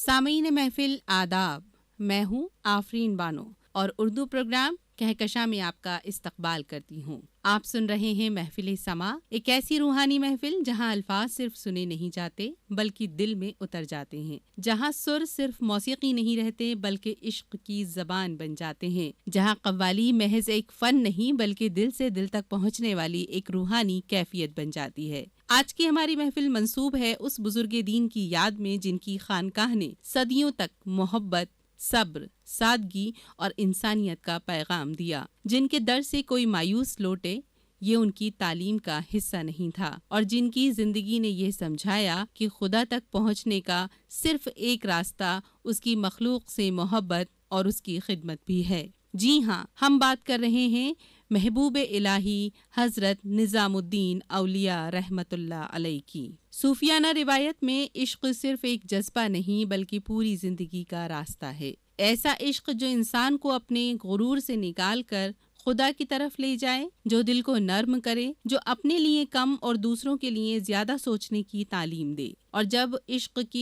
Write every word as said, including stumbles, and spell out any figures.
سامعین محفل آداب، میں ہوں آفرین بانو اور اردو پروگرام کہکشاں میں آپ کا استقبال کرتی ہوں۔ آپ سن رہے ہیں محفل سما، ایک ایسی روحانی محفل جہاں الفاظ صرف سنے نہیں جاتے بلکہ دل میں اتر جاتے ہیں، جہاں سر صرف موسیقی نہیں رہتے بلکہ عشق کی زبان بن جاتے ہیں، جہاں قوالی محض ایک فن نہیں بلکہ دل سے دل تک پہنچنے والی ایک روحانی کیفیت بن جاتی ہے۔ آج کی ہماری محفل منسوب ہے اس بزرگ دین کی یاد میں جن کی خانقاہ نے صدیوں تک محبت، صبر، سادگی اور انسانیت کا پیغام دیا، جن کے در سے کوئی مایوس لوٹے یہ ان کی تعلیم کا حصہ نہیں تھا، اور جن کی زندگی نے یہ سمجھایا کہ خدا تک پہنچنے کا صرف ایک راستہ اس کی مخلوق سے محبت اور اس کی خدمت بھی ہے۔ جی ہاں، ہم بات کر رہے ہیں محبوب الہی حضرت نظام الدین اولیاء رحمت اللہ علیہ کی۔ صوفیانہ روایت میں عشق صرف ایک جذبہ نہیں بلکہ پوری زندگی کا راستہ ہے، ایسا عشق جو انسان کو اپنے غرور سے نکال کر خدا کی طرف لے جائے، جو دل کو نرم کرے، جو اپنے لیے کم اور دوسروں کے لیے زیادہ سوچنے کی تعلیم دے، اور جب عشق کی